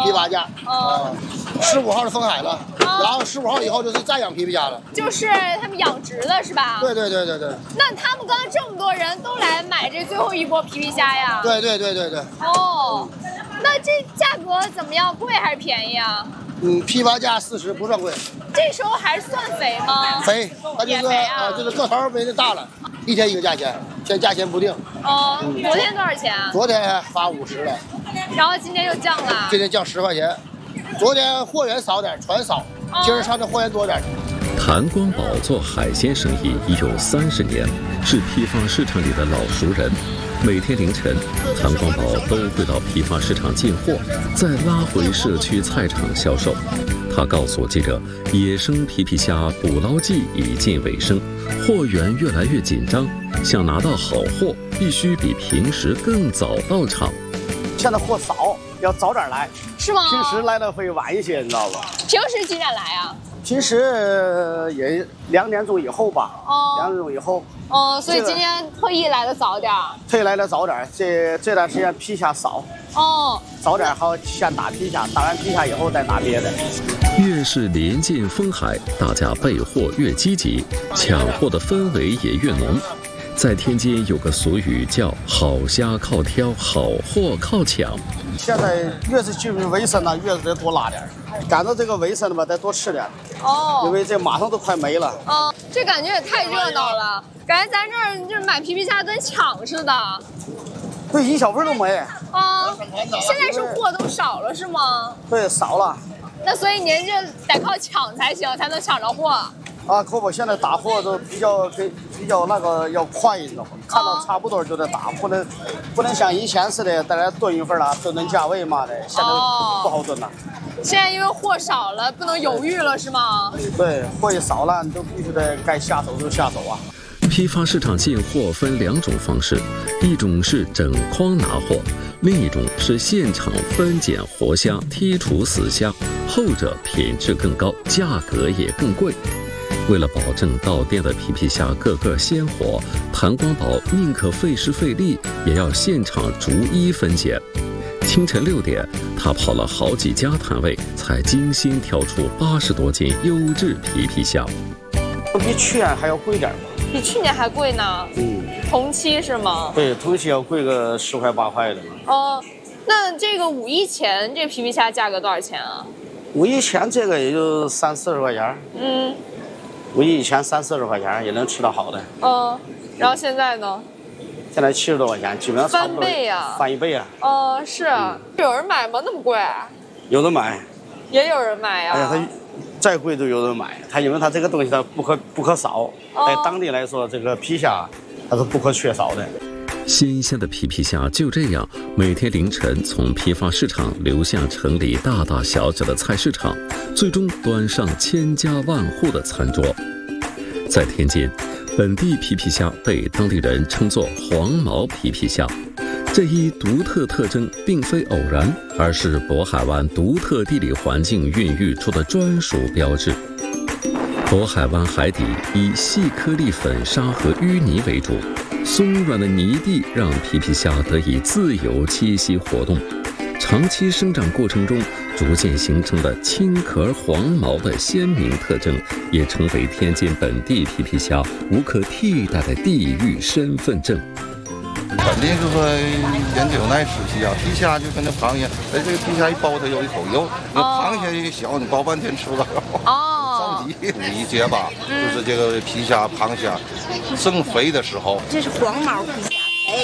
批发价。15号是封海了，然后15号以后就是再养皮皮虾了。 就是他们养殖的是吧？ 对。 那他们刚刚这么多人都来买这最后一波皮皮虾呀？ 对。 哦，那这价格怎么样？贵还是便宜啊？ 批发价40不算贵。 这时候还算肥吗？ 肥，它就是就是个头没那大了，一天一个价钱，现在价钱不定。 昨天多少钱？ 昨天发50了， 然后今天又降了。 今天降10块钱。昨天货源少点，船少，今儿上的货源多点。 谭光宝做海鲜生意已有30年，是批发市场里的老熟人。每天凌晨，谭光宝都会到批发市场进货，再拉回社区菜场销售。他告诉记者，野生皮皮虾捕捞季已近尾声，货源越来越紧张，想拿到好货，必须比平时更早到场。 现在货少，要早点来， 是吗？ 平时来的会晚一些，你知道吧？ 平时几点来啊？ 平时也2点钟以后吧。2点钟以后。 所以今天特意来的早点。 特意来的早点，这段时间皮虾少。早点好先打皮虾，打完皮虾以后再打别的。 越是临近封海，大家备货越积极，抢货的氛围也越浓。在天津有个俗语叫“好虾靠挑，好货靠抢”。 现在越是进入尾声呢，越是得多拉点，赶到这个尾声了吧，得多吃点。因为这马上都快没了。 这感觉也太热闹了，感觉咱这儿就是买皮皮虾跟抢似的。 对，一小份都没。 现在是货都少了是吗？ 对，少了。 那所以您这得靠抢才行，才能抢着货。 可不，现在打货都比较那个要快，你知道吗？看到差不多就得打，不能像以前似的在那炖一份了，炖价位嘛的，现在不好炖了。 现在因为货少了，不能犹豫了是吗？ 对，货一少了，你都必须得该下手就下手啊。 批发市场进货分2种方式，一种是整筐拿货，另一种是现场分拣活虾，剔除死虾，后者品质更高，价格也更贵。为了保证到店的皮皮虾个个鲜活，谭光宝宁可费时费力，也要现场逐一分拣。清晨6点，他跑了好几家摊位，才精心挑出80多斤优质皮皮虾。 比去年还要贵点吧？ 比去年还贵呢。同期是吗？ 对，同期要贵个10块8块的。 那这个5一前这皮皮虾价格多少钱啊 ？5一前这个也就30-40块钱。5一以前30-40块钱也能吃到好的。 然后现在呢？ 现在70多块钱，基本上差不多翻倍呀， 翻1倍啊。 是啊，有人买吗？那么贵？ 有人买， 也有人买呀。 他再贵都有人买，他因为他这个东西它不可少，在当地来说，这个皮虾它是不可缺少的。 新鲜的皮皮虾就这样每天凌晨从批发市场流向城里大大小小的菜市场，最终端上千家万户的餐桌。在天津，本地皮皮虾被当地人称作黄毛皮皮虾，这一独特特征并非偶然，而是渤海湾独特地理环境孕育出的专属标志。渤海湾海底以细颗粒粉沙和淤泥为主，松软的泥地让皮皮虾得以自由栖息活动。长期生长过程中逐渐形成的青壳黄毛的鲜明特征，也成为天津本地皮皮虾无可替代的地域身份证。 本地就说人就有爱吃皮虾，皮虾就跟那螃蟹，这个皮虾一剥它有一口油，那螃蟹一小，你剥半天吃不了。着急5一节吧，就是这个皮虾、螃蟹正肥的时候。 这是黄毛皮虾，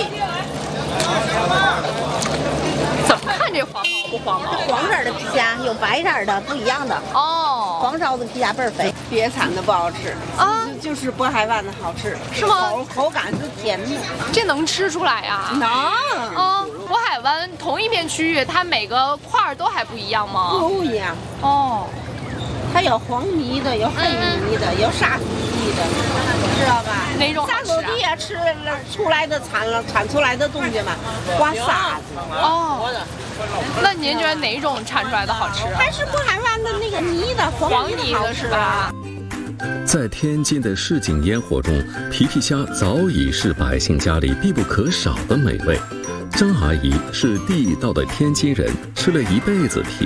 怎么看这黄毛不黄毛？ 黄色的皮虾有白色的，不一样的。黄烧的皮虾倍儿肥，别产的不好吃就是渤海湾的好吃， 是吗？ 口感是甜的， 这能吃出来呀？ 能。 渤海湾同一片区域，它每个块儿都还不一样吗？ 不一样。它有黄泥的，有黑泥的，有沙土地的，知道吧？ 哪种好吃啊？ 沙土地吃出来的产出来的东西嘛，刮沙子。 那您觉得哪种产出来的好吃啊？ 还是渤海湾的那个泥的，黄泥的是吧？ 在天津的市井烟火中，皮皮虾早已是百姓家里必不可少的美味。张阿姨是地道的天津人，吃了一辈子皮